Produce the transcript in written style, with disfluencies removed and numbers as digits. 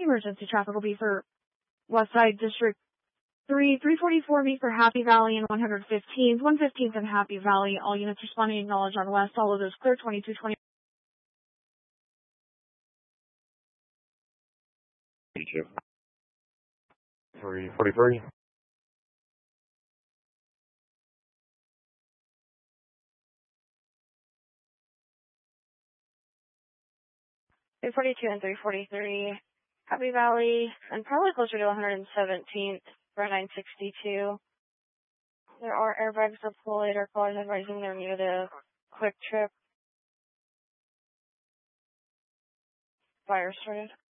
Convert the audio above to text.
emergency traffic will be for West Side District 3, 344B for Happy Valley and 115th, 115th and Happy Valley. All units responding acknowledged on West. All of those clear. 2220. 343. Three 42 and 343, Happy Valley, and probably closer to 117th for 962. There are airbags deployed. Our callers advising they're near the Quick Trip. Fire started.